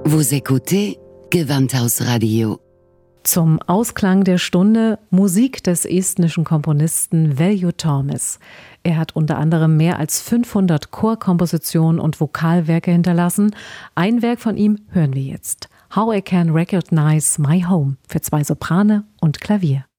Vous écoutez Gewandhausradio. Zum Ausklang der Stunde Musik des estnischen Komponisten Veljo Tormes. Er hat unter anderem mehr als 500 Chorkompositionen und Vokalwerke hinterlassen. Ein Werk von ihm hören wir jetzt. How I Can Recognize My Home für 2 Soprane und Klavier.